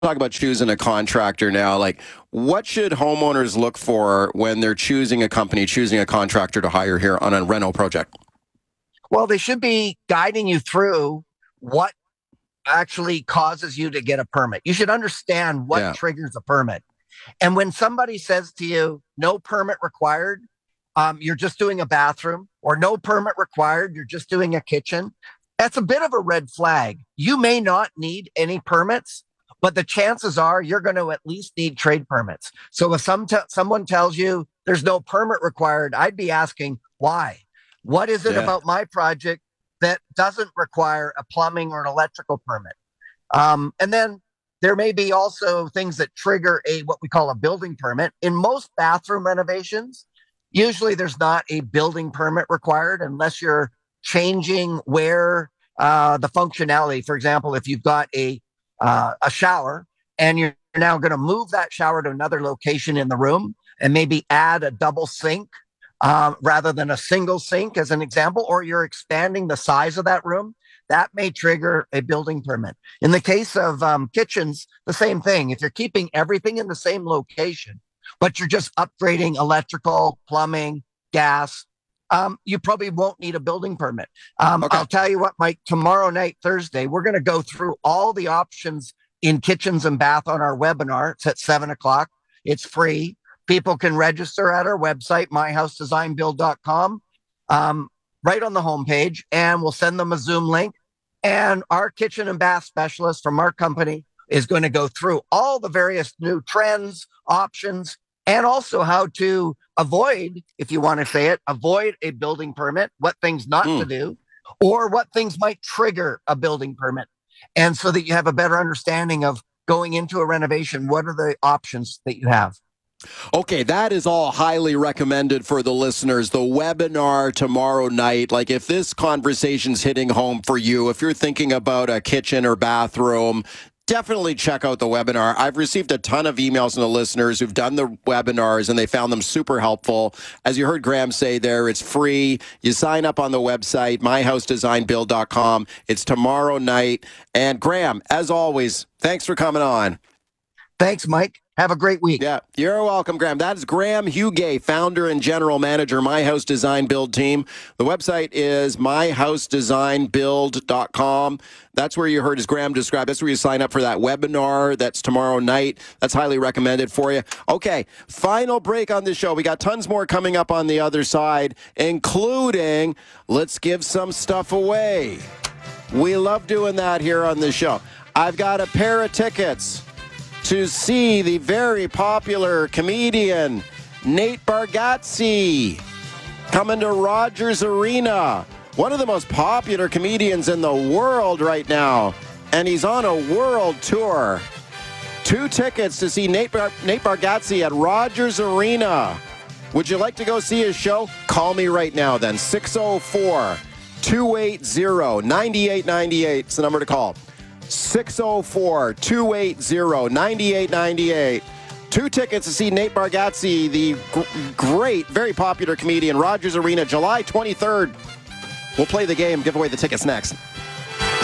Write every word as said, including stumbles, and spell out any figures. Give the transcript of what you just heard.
talk about choosing a contractor now. Like, what should homeowners look for when they're choosing a company, choosing a contractor to hire here on a reno project? Well, they should be guiding you through what actually causes you to get a permit. You should understand what Yeah. triggers a permit. And when somebody says to you, no permit required, um, you're just doing a bathroom, or no permit required, you're just doing a kitchen, that's a bit of a red flag. You may not need any permits, but the chances are you're going to at least need trade permits. So if some t- someone tells you there's no permit required, I'd be asking why. What is it Yeah. about my project that doesn't require a plumbing or an electrical permit? Um, and then there may be also things that trigger a what we call a building permit. In most bathroom renovations, usually there's not a building permit required unless you're changing where uh, the functionality. For example, if you've got a uh, a shower and you're now going to move that shower to another location in the room and maybe add a double sink um, rather than a single sink, as an example, or you're expanding the size of that room, that may trigger a building permit. In the case of um, kitchens, the same thing. If you're keeping everything in the same location, but you're just upgrading electrical, plumbing, gas, um, you probably won't need a building permit. Um, Okay. I'll tell you what, Mike, tomorrow night, Thursday, we're going to go through all the options in kitchens and bath on our webinar. It's at seven o'clock. It's free. People can register at our website, my house design build dot com, um, right on the homepage, and we'll send them a Zoom link. And our kitchen and bath specialist from our company is going to go through all the various new trends, options, and also how to avoid, if you want to say it, avoid a building permit, what things not Mm. to do, or what things might trigger a building permit. And so that you have a better understanding of going into a renovation, what are the options that you have? Okay, that is all highly recommended for the listeners. The webinar tomorrow night, like if this conversation's hitting home for you, if you're thinking about a kitchen or bathroom, definitely check out the webinar. I've received a ton of emails from the listeners who've done the webinars and they found them super helpful. As you heard Graham say there, it's free. You sign up on the website, my house design build dot com. It's tomorrow night. And Graham, as always, thanks for coming on. Thanks, Mike. Have a great week. Yeah, you're welcome, Graham. That is Graham Hugay, founder and general manager, My House Design Build Team. The website is my house design build dot com. That's where you heard as Graham describe. That's where you sign up for that webinar. That's tomorrow night. That's highly recommended for you. Okay, final break on this show. We got tons more coming up on the other side, including let's give some stuff away. We love doing that here on the show. I've got a pair of tickets to see the very popular comedian Nate Bargatze coming to Rogers Arena. One of the most popular comedians in the world right now, and he's on a world tour. Two tickets to see Nate, Bar- Nate Bargatze at Rogers Arena. Would you like to go see his show? Call me right now then. six oh four, two eight zero, nine eight nine eight. It's the number to call. six oh four, two eight zero, nine eight nine eight. Two tickets to see Nate Bargatze, the g- great, very popular comedian, Rogers Arena, July twenty-third. We'll play the game, give away the tickets next.